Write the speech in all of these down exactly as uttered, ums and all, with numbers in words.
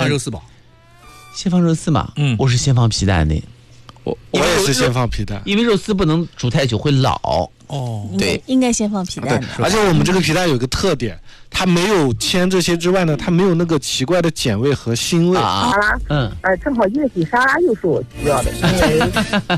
肉丝堡。 先放肉丝嘛， 嗯， 我是先放皮蛋的。 我我也是先放皮蛋， 因为肉丝不能煮太久会老。 哦， 对， 应该先放皮蛋的。 而且我们这个皮蛋有一个特点，它没有添这些之外呢，它没有那个奇怪的碱味和腥味。 啊，嗯， 呃，正好液体沙拉又是我需要的，因为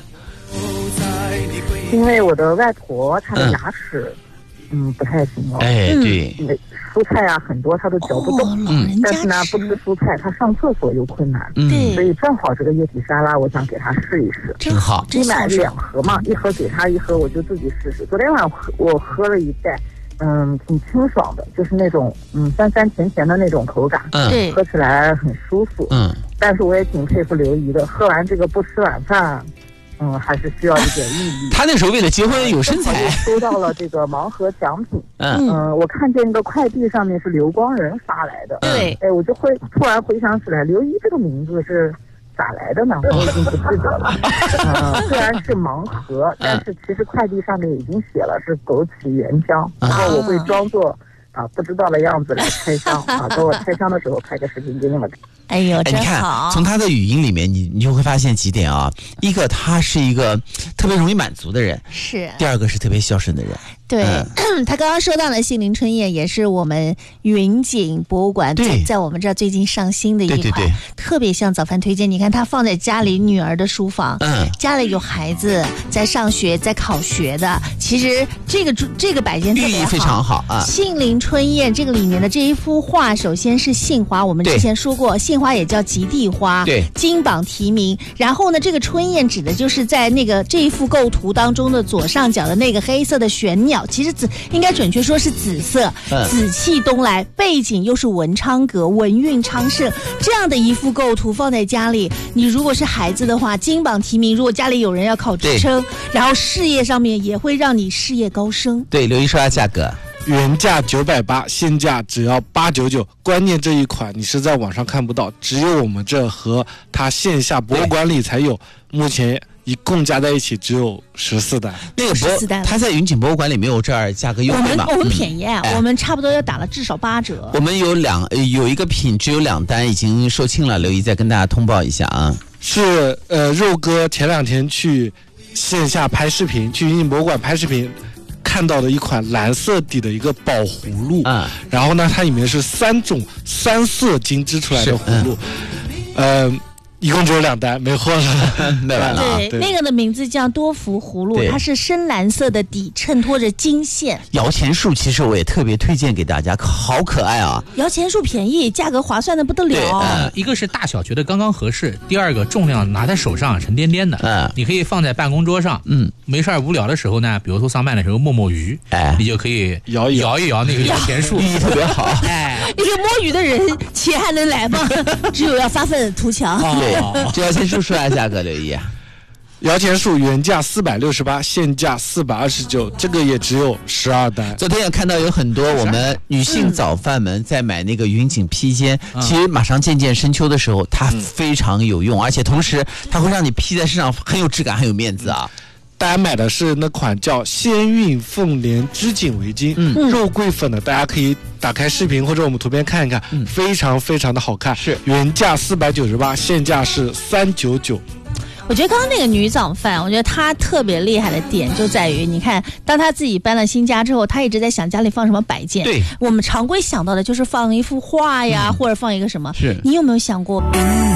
因为我的外婆她的牙齿，嗯，嗯不太行哦。 哎，对。 嗯蔬菜啊，很多他都嚼不动， 哦、老人家但是呢，不吃蔬菜，他上厕所又困难， 对， 所以正好这个液体沙拉，我想给他试一试， 真好。 一买两盒嘛，一盒给他，一盒我就自己试试。昨天晚上喝我喝了一袋，嗯，挺清爽的，就是那种嗯酸酸甜甜的那种口感， 嗯， 对， 喝起来很舒服， 嗯。 但是我也挺佩服刘姨的，喝完这个不吃晚饭。嗯，还是需要一点意义。 他那时候为了结婚有身材， 收到了这个盲盒奖品。 嗯嗯、呃，我看见一个快递上面是刘光仁发来的。 对， 哎，我就会突然回想起来，刘姨这个名字是咋来的呢？我已经不记得了。呃，虽然是盲盒，但是其实快递上面已经写了是枸杞原浆，然后我会装作啊不知道的样子来开箱啊，等我开箱的时候拍个视频给你们看。 哎呦，真好！ 你看，从他的语音里面，你你就会发现几点啊。一个，他是一个特别容易满足的人； 是。 第二个是特别孝顺的人。 对，嗯、他刚刚说到的《杏林春宴》也是我们云锦博物馆在在我们这儿最近上新的一款， 对对对， 特别像早饭推荐。你看，他放在家里女儿的书房， 嗯， 家里有孩子在上学、在考学的，其实这个这个摆件特别好， 寓意非常好啊。 《杏林春宴》这个里面的这一幅画，首先是杏花，我们之前说过，杏花也叫极地花， 对， 金榜题名。然后呢，这个春宴指的就是在那个这一幅构图当中的左上角的那个黑色的玄鸟。其实紫应该准确说是紫色， 嗯、 紫气东来，背景又是文昌阁，文运昌盛，这样的一幅构图放在家里，你如果是孩子的话，金榜题名，如果家里有人要考职称，然后事业上面也会让你事业高升。 对，刘一说下价格。 原价九百八，现价只要八九九。关键这一款你是在网上看不到，只有我们这和它线下博物馆里才有。目前一共加在一起只有十四单。 那个博，它在云锦博物馆里没有这儿价格优惠嘛？ 我们我们便宜啊、嗯，我们差不多要打了至少八折。 我们有两有一个品只有两单已经售罄了，刘姨再跟大家通报一下啊。 是呃，肉哥前两天去线下拍视频，去云锦博物馆拍视频。看到的一款蓝色底的一个宝葫芦， 嗯， 然后呢，它里面是三种三色精制出来的葫芦，嗯、呃，一共只有两单，没货了， 卖完了、啊。 对，那个的名字叫多福葫芦，它是深蓝色的底，衬托着金线。 摇钱树其实我也特别推荐给大家，好可爱啊！ 摇钱树便宜，价格划算的不得了。 呃，一个是大小觉得刚刚合适，第二个重量拿在手上沉甸甸的， 嗯， 你可以放在办公桌上， 嗯， 没事无聊的时候呢，比如说上班的时候摸摸鱼， 哎， 你就可以摇一摇一摇那个摇钱树， 寓意特别好。 哎，一个摸鱼的人，钱还能来吗？只有要发愤图强。 对，这摇钱树说下价格，刘姨。 摇钱树原价四百六十八，现价四百二十九，这个也只有十二单。 昨天也看到有很多我们女性早饭们在买那个云锦披肩，嗯、其实马上渐渐深秋的时候，它非常有用，嗯、而且同时它会让你披在身上很有质感，很有面子啊。 大家买的是那款叫鲜韵凤莲织锦围巾， 嗯， 肉桂粉的，大家可以打开视频或者我们图片看一看， 嗯， 非常非常的好看。 是原价四百九十八，现价是三九九。 我觉得刚刚那个女早饭，我觉得她特别厉害的点就在于，你看，当她自己搬了新家之后，她一直在想家里放什么摆件。 对， 我们常规想到的就是放一幅画呀，嗯、或者放一个什么。 是， 你有没有想过？